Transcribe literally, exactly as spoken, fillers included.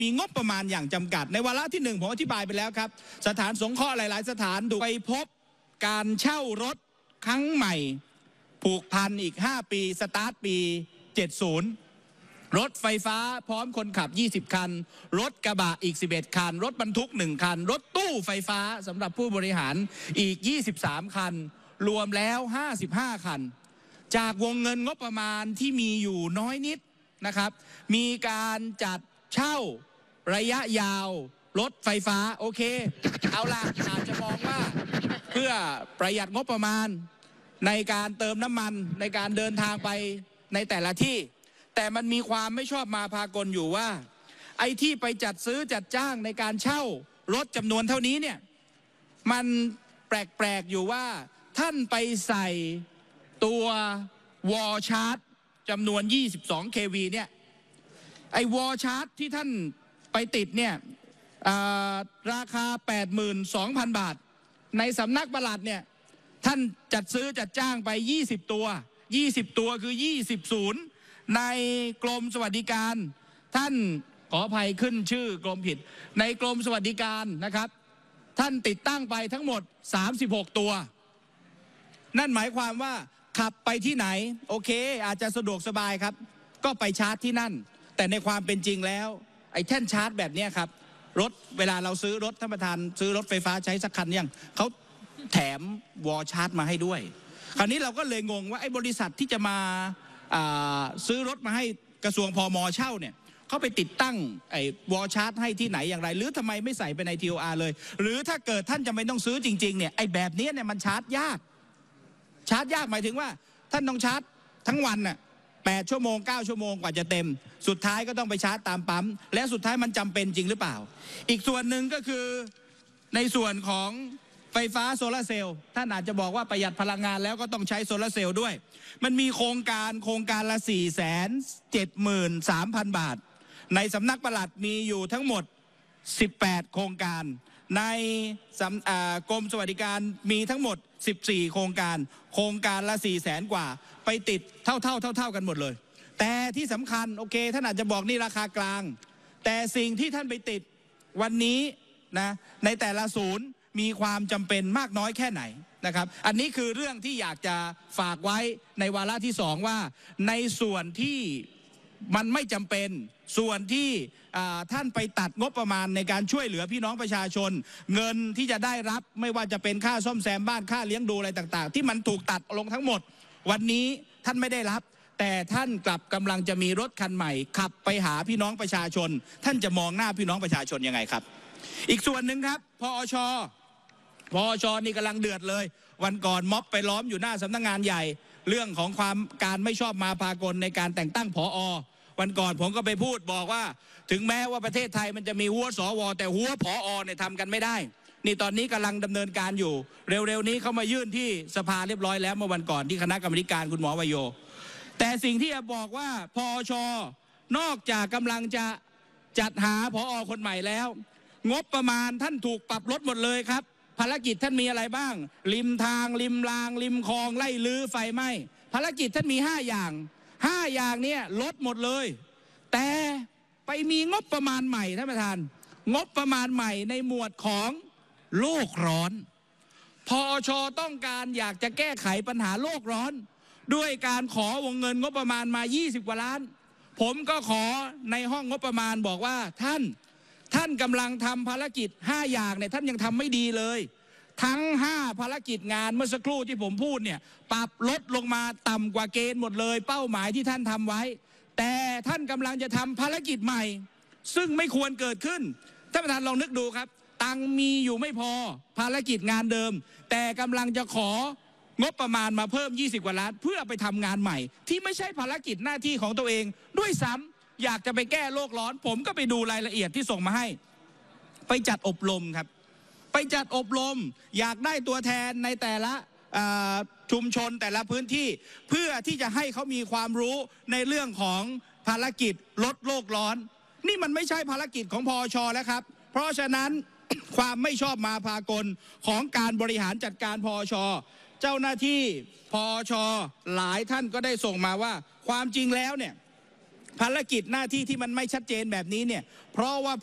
มีงบประมาณอย่างจำกัดในวาระที่หนึ่งผมอธิบายไปแล้วครับสถานสงเคราะห์หลายๆสถานดูไปพบการเช่ารถครั้งใหม่ผูกพันอีกห้าปีสตาร์ทปีเจ็ดสิบรถไฟฟ้าพร้อมคนขับยี่สิบคันรถกระบะอีกสิบเอ็ดคันรถบรรทุกหนึ่งคันรถตู้ไฟฟ้าสำหรับผู้บริหารอีกยี่สิบสามคันรวมแล้วห้าสิบห้าคันจากวงเงินงบประมาณที่มีอยู่น้อยนิดนะครับมีการจัดเช่าระยะยาวรถไฟฟ้าโอเคเอาล่ะอาจจะมองว่าเพื่อประหยัดงบประมาณในการเติมน้ำมันในการเดินทางไปในแต่ละที่แต่มันมีความไม่ชอบมาพากลอยู่ว่าไอ้ที่ไปจัดซื้อจัดจ้างในการเช่ารถจำนวนเท่านี้เนี่ยมันแปลกๆอยู่ว่าท่านไปใส่ตัววอลชาร์จจำนวนยี่สิบสองเควีเนี่ยไอ้วอลชาร์จที่ท่านไปติดเนี่ยราคา แปดหมื่นสองพัน บาทในสำนักปลัดเนี่ยท่านจัดซื้อจัดจ้างไปยี่สิบตัวยี่สิบตัวคือยี่สิบศูนย์ในกรมสวัสดิการท่านขออภัยขึ้นชื่อกรมผิดในกรมสวัสดิการนะครับท่านติดตั้งไปทั้งหมดสามสิบหกตัวนั่นหมายความว่าขับไปที่ไหนโอเคอาจจะสะดวกสบายครับก็ไปชาร์จที่นั่นแต่ในความเป็นจริงแล้วไอ้แท่นชาร์จแบบนี้ครับรถเวลาเราซื้อรถท่านประธานซื้อรถไฟฟ้าใช้สักคันยังเขาแถมวอลชาร์จมาให้ด้วยคราวนี้เราก็เลยงงว่าไอ้บริษัทที่จะมาซื้อรถมาให้กระทรวงพม.เช่าเนี่ยเขาไปติดตั้งไอ้วอลชาร์จให้ที่ไหนอย่างไรหรือทำไมไม่ใส่ไปใน ที โอ อาร์ เลยหรือถ้าเกิดท่านจะไม่ต้องซื้อจริงๆเนี่ยไอ้แบบนี้เนี่ยมันชาร์จยากชาร์จยากหมายถึงว่าท่านต้องชาร์จทั้งวันน่ะแปดชั่วโมงเก้าชั่วโมงกว่าจะเต็มสุดท้ายก็ต้องไปชาร์จตามปั๊มและสุดท้ายมันจำเป็นจริงหรือเปล่าอีกส่วนหนึ่งก็คือในส่วนของไฟฟ้าโซลาร์เซลล์ท่านอาจจะบอกว่าประหยัดพลังงานแล้วก็ต้องใช้โซลาร์เซลล์ด้วยมันมีโครงการโครงการละ สี่แสนเจ็ดหมื่นสามพัน บาทในสำนักปลัดมีอยู่ทั้งหมดสิบแปดโครงการในกรมสวัสดิการมีทั้งหมดสิบสี่โครงการโครงการละสี่แสนกว่าไปติดเท่าเท่าเท่าเท่ากันหมดเลยแต่ที่สำคัญโอเคท่านอาจจะบอกนี่ราคากลางแต่สิ่งที่ท่านไปติดวันนี้นะในแต่ละศูนย์มีความจำเป็นมากน้อยแค่ไหนนะครับอันนี้คือเรื่องที่อยากจะฝากไว้ในวาระที่สองว่าในส่วนที่มันไม่จำเป็นส่วนที่ท่านไปตัดงบประมาณในการช่วยเหลือพี่น้องประชาชนเงินที่จะได้รับไม่ว่าจะเป็นค่าซ่อมแซมบ้านค่าเลี้ยงดูอะไรต่างๆที่มันถูกตัดลงทั้งหมดวันนี้ท่านไม่ได้รับแต่ท่านกลับกำลังจะมีรถคันใหม่ขับไปหาพี่น้องประชาชนท่านจะมองหน้าพี่น้องประชาชนยังไงครับอีกส่วนหนึ่งครับพอชพอชนี่กำลังเดือดเลยวันก่อนม็อบไปล้อมอยู่หน้าสำนักงานใหญ่เรื่องของความการไม่ชอบมาพากลในการแต่งตั้งผอ.วันก่อนผมก็ไปพูดบอกว่าถึงแม้ว่าประเทศไทยมันจะมีหัวสวแต่หัวผอ.เนี่ยทำกันไม่ได้นี่ตอนนี้กำลังดำเนินการอยู่เร็วๆนี้เขามายื่นที่สภาเรียบร้อยแล้วเมื่อวันก่อนที่คณะกรรมการคุณหมอวโยแต่สิ่งที่จะบอกว่าพอชนอกจากกำลังจะจัดหาผอ.คนใหม่แล้วงบประมาณท่านถูกปรับลดหมดเลยครับภารกิจท่านมีอะไรบ้างริมทางริมรางริมคลองไล่ลื้อไฟไหม้ภารกิจท่านมีห้าอย่างห้าอย่างเนี้ยลดหมดเลยแต่ไปมีงบประมาณใหม่ท่านประธานงบประมาณใหม่ในหมวดของโลกร้อนพอชต้องการอยากจะแก้ไขปัญหาโลกร้อนด้วยการขอวงเงินงบประมาณมายี่สิบกว่าล้านผมก็ขอในห้องงบประมาณบอกว่าท่านท่านกำลังทำภารกิจห้าอย่างเนี่ยท่านยังทำไม่ดีเลยทั้งห้าภารกิจงานเมื่อสักครู่ที่ผมพูดเนี่ยปรับลดลงมาต่ำกว่าเกณฑ์หมดเลยเป้าหมายที่ท่านทำไว้แต่ท่านกำลังจะทำภารกิจใหม่ซึ่งไม่ควรเกิดขึ้นท่านประธานลองนึกดูครับตังมีอยู่ไม่พอภารกิจงานเดิมแต่กำลังจะของบประมาณมาเพิ่มยี่สิบกว่าล้านเพื่อไปทำงานใหม่ที่ไม่ใช่ภารกิจหน้าที่ของตัวเองด้วยซ้ำอยากจะไปแก้โลกร้อนผมก็ไปดูรายละเอียดที่ส่งมาให้ไปจัดอบรมครับไปจัดอบรมอยากได้ตัวแทนในแต่ละชุมชนแต่ละพื้นที่เพื่อที่จะให้เขามีความรู้ในเรื่องของภารกิจลดโลกร้อนนี่มันไม่ใช่ภารกิจของพอช.แล้วครับเพราะฉะนั้น ความไม่ชอบมาพากลของการบริหารจัดการพอช.เจ้าหน้าที่พอช.หลายท่านก็ได้ส่งมาว่าความจริงแล้วเนี่ยภารกิจหน้าที่ที่มันไม่ชัดเจนแบบนี้เนี่ยเพราะว่า